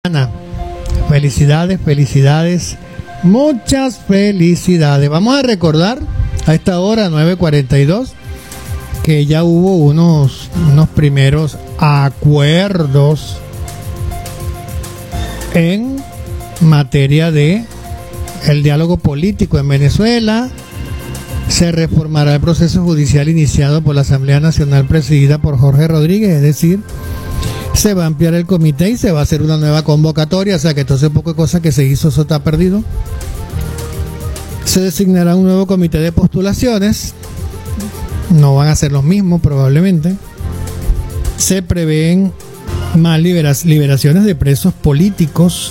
Felicidades, felicidades, muchas felicidades. Vamos a recordar a esta hora 9:42 que ya hubo unos primeros acuerdos en materia de el diálogo político en Venezuela. Se reformará el proceso judicial iniciado por la Asamblea Nacional presidida por Jorge Rodríguez, es decir, se va a ampliar el comité y se va a hacer una nueva convocatoria, o sea que todo ese poco de cosas que se hizo, eso está perdido. Se designará un nuevo comité de postulaciones, no van a ser los mismos probablemente. Se prevén más liberaciones de presos políticos.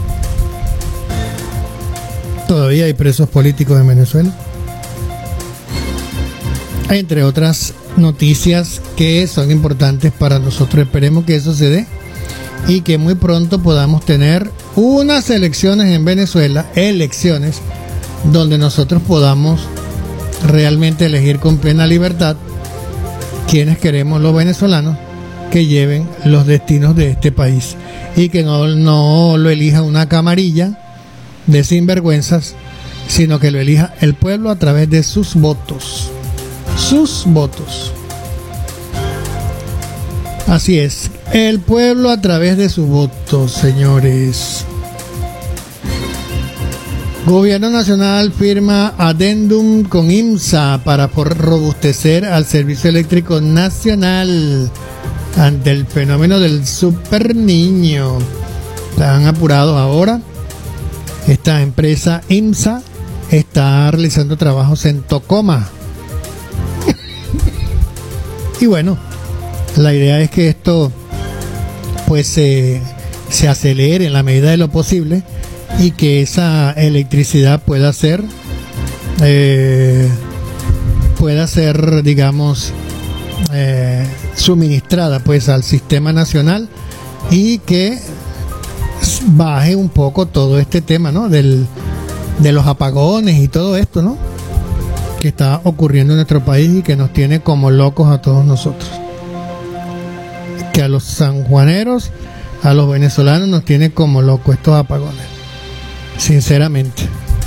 Todavía hay presos políticos en Venezuela, entre otras noticias que son importantes para nosotros. Esperemos que eso se dé y que muy pronto podamos tener unas elecciones en Venezuela, elecciones donde nosotros podamos realmente elegir con plena libertad quienes queremos los venezolanos que lleven los destinos de este país y que no lo elija una camarilla de sinvergüenzas, sino que lo elija el pueblo a través de sus votos. Sus votos. Así es, el pueblo a través de sus votos, señores. Gobierno Nacional firma adendum con IMSA para robustecer al servicio eléctrico nacional ante el fenómeno del super niño. Están apurados ahora. Esta empresa IMSA está realizando trabajos en Tocoma. Y bueno, la idea es que esto pues se acelere en la medida de lo posible y que esa electricidad pueda ser digamos suministrada pues al sistema nacional y que baje un poco todo este tema, ¿no? de los apagones y todo esto, ¿no?, que está ocurriendo en nuestro país y que nos tiene como locos a todos nosotros. Que a los sanjuaneros, a los venezolanos nos tiene como locos estos apagones. Sinceramente.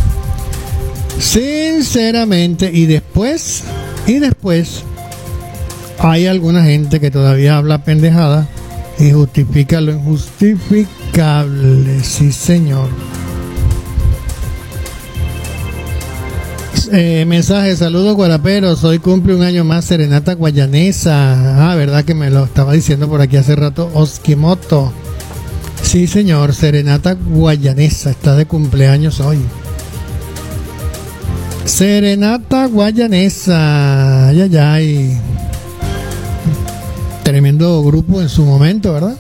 Y después hay alguna gente que todavía habla pendejada y justifica lo injustificable. Sí, señor. Mensaje, saludos guaraperos, hoy cumple un año más serenata guayanesa. Verdad que me lo estaba diciendo por aquí hace rato Oskimoto. Sí, señor, serenata guayanesa, está de cumpleaños hoy. Serenata guayanesa, ay. Tremendo grupo en su momento, ¿verdad?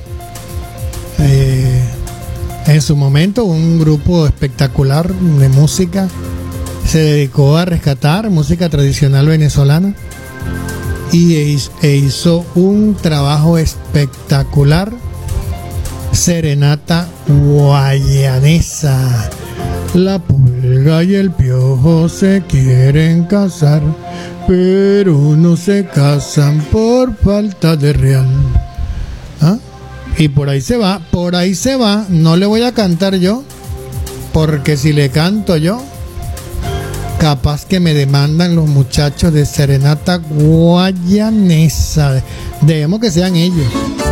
En su momento un grupo espectacular de música. Se dedicó a rescatar música tradicional venezolana y hizo un trabajo espectacular. Serenata guayanesa. La pulga y el piojo se quieren casar, pero no se casan por falta de real. Y por ahí se va. No le voy a cantar yo, porque si le canto yo, capaz que me demandan los muchachos de Serenata Guayanesa. Debemos que sean ellos.